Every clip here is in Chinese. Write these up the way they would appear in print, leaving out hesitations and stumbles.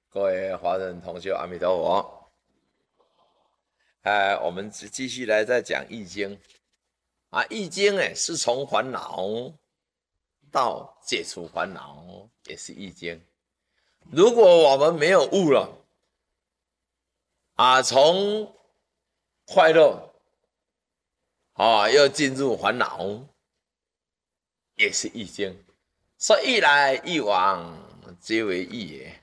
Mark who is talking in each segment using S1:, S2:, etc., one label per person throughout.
S1: 各位华人同学，阿弥陀佛。我们继续来再讲《易经》啊，《易经》是从烦恼到解除烦恼，也是《易经》。如果我们没有悟了从快乐又进入烦恼，也是《易经》。所以一来一往，皆为易也。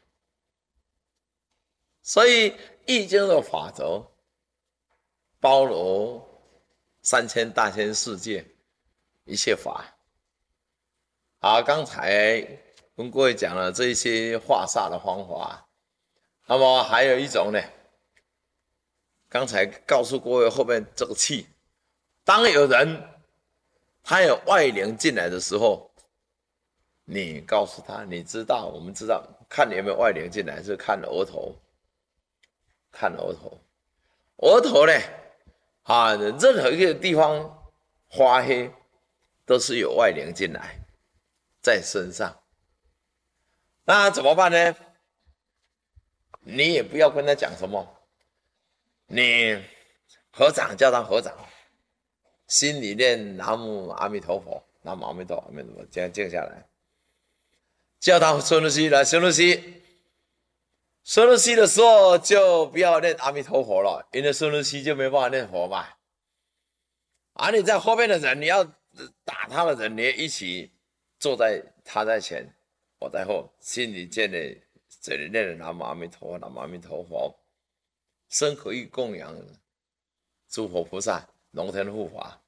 S1: 所以《易经》的法则包罗3000大千世界一切法。刚才跟各位讲了这些化煞的方法，那么还有一种呢，刚才告诉各位后面这个气，当有人他有外灵进来的时候，你告诉他，你知道，我们知道，看你有没有外灵进来是看额头，看额头，额头呢，任何一个地方发黑，都是有外灵进来在身上。那怎么办呢？你也不要跟他讲什么，你合掌叫他合掌，心里念南无阿弥陀佛，南无阿弥陀佛，阿弥陀佛，这样静下来，叫他孙如西来，孙如西。孙如西的时候就不要念阿弥陀佛了，因为孙如西就没办法念佛嘛。你在后面的人，你要打他的人，你也一起坐在他在前，我在后，心里见的这里念的南无阿弥陀佛，南无阿弥陀佛，身可以供养诸佛菩萨、龙天护法。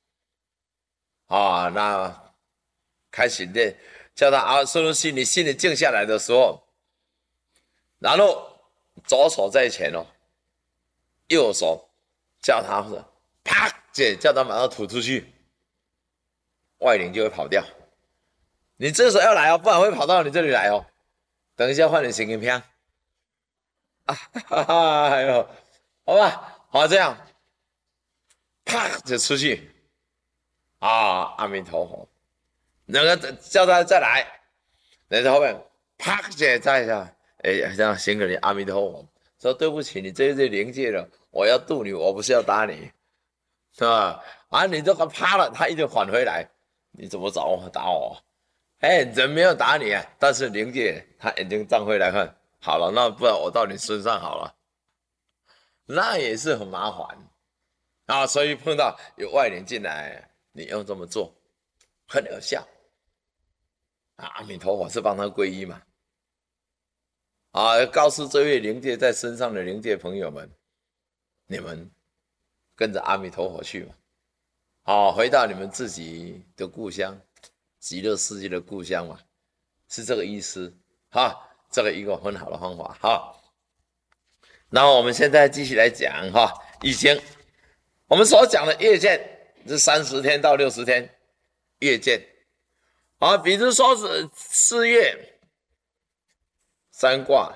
S1: 那开始念，叫他孙如西，你心里静下来的时候，然后左手在前右手叫他啪，叫他马上吐出去，外灵就会跑掉。你这时候要来不然会跑到你这里来等一下换你行音片哎呦，好吧，好这样，啪就出去阿弥陀佛，那个叫他再来，你在后面啪再一下，这样行给你阿弥陀佛，说对不起，你这是灵界了，我要度你，我不是要打你，是吧？你这个啪了，他一直返回来，你怎么找我打我？人没有打你但是灵界他眼睛张回来看，好了，那不然我到你身上好了，那也是很麻烦所以碰到有外灵进来，你用这么做很有效阿弥陀佛是帮他皈依嘛告诉这位灵界在身上的灵界朋友们，你们跟着阿弥陀佛去嘛回到你们自己的故乡，极乐世界的故乡嘛，是这个意思这个一个很好的方法那我们现在继续来讲易经。我们所讲的月见是30天到60天月见比如说是4月3卦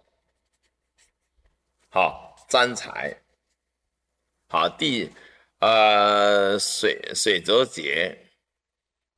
S1: 占财水泽节